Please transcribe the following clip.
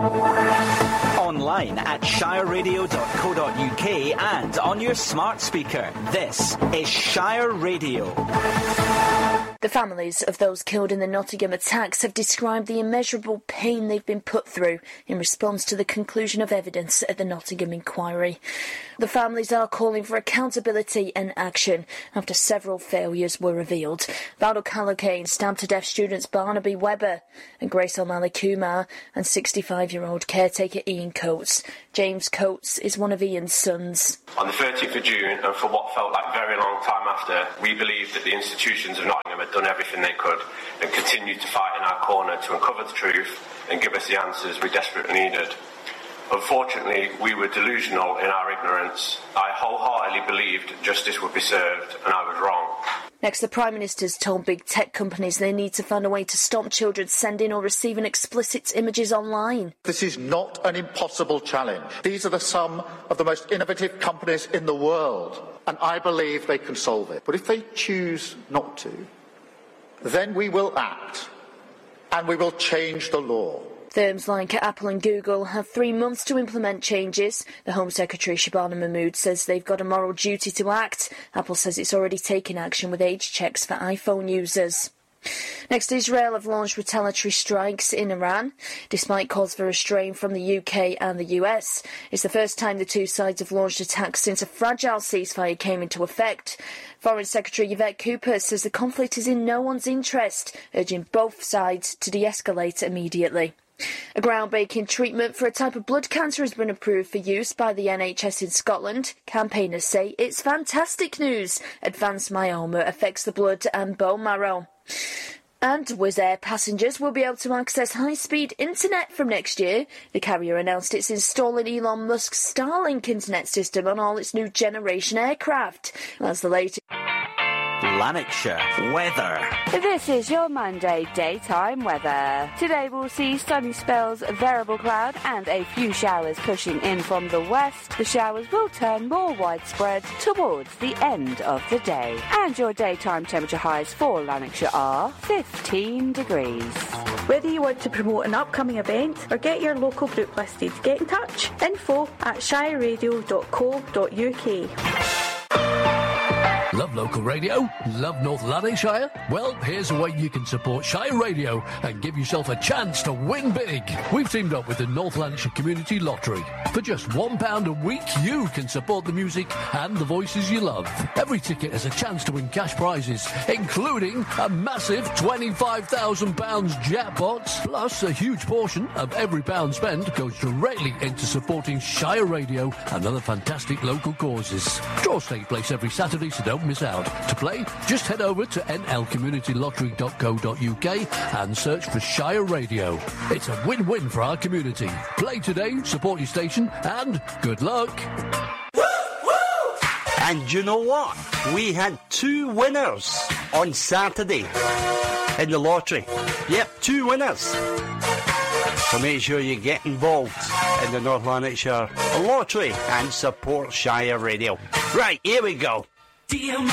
Online at shireradio.co.uk and on your smart speaker. This is Shire Radio. The families of those killed in the Nottingham attacks have described the immeasurable pain they've been put through in response to the conclusion of evidence at the Nottingham inquiry. The families are calling for accountability and action after several failures were revealed. Valdo Callaghan stabbed to death students Barnaby Webber and Grace O'Malley Kumar and 65-year-old caretaker Ian Coates. James Coates is one of Ian's sons. On the 30th of June, and for what felt like a very long time after, we believed that the institutions of Nottingham had done everything they could and continued to fight in our corner to uncover the truth and give us the answers we desperately needed. Unfortunately, we were delusional in our ignorance. I wholeheartedly believed justice would be served, and I was wrong. Next, the Prime Minister's told big tech companies they need to find a way to stop children sending or receiving explicit images online. This is not an impossible challenge. These are some of the most innovative companies in the world, and I believe they can solve it. But if they choose not to, then we will act, and we will change the law. Firms like Apple and Google have 3 months to implement changes. The Home Secretary Shabana Mahmood says they've got a moral duty to act. Apple says it's already taken action with age checks for iPhone users. Next, Israel have launched retaliatory strikes in Iran, despite calls for restraint from the UK and the US. It's the first time the two sides have launched attacks since a fragile ceasefire came into effect. Foreign Secretary Yvette Cooper says the conflict is in no one's interest, urging both sides to de-escalate immediately. A groundbreaking treatment for a type of blood cancer has been approved for use by the NHS in Scotland. Campaigners say it's fantastic news. Advanced myoma affects the blood and bone marrow. And Wizz Air passengers will be able to access high-speed internet from next year. The carrier announced it's installing Elon Musk's Starlink internet system on all its new generation aircraft. That's the latest. Lanarkshire weather. This is your Monday daytime weather. Today we'll see sunny spells, variable cloud and a few showers pushing in from the west. The showers will turn more widespread towards the end of the day. And your daytime temperature highs for Lanarkshire are 15 degrees. Whether you want to promote an upcoming event or get your local group listed, get in touch. info@shireradio.co.uk. Love local radio? Love North Lanarkshire? Well, here's a way you can support Shire Radio and give yourself a chance to win big. We've teamed up with the North Lanarkshire Community Lottery. For just £1 a week, you can support the music and the voices you love. Every ticket has a chance to win cash prizes, including a massive £25,000 jackpot. Plus, a huge portion of every pound spent goes directly into supporting Shire Radio and other fantastic local causes. Draws take place every Saturday, so don't miss out. To play, just head over to nlcommunitylottery.co.uk and search for Shire Radio. It's a win-win for our community. Play today, support your station, and good luck. And you know what? We had 2 winners on Saturday in the lottery. Yep, 2 winners. So make sure you get involved in the North Lanarkshire Lottery and support Shire Radio. Right, here we go.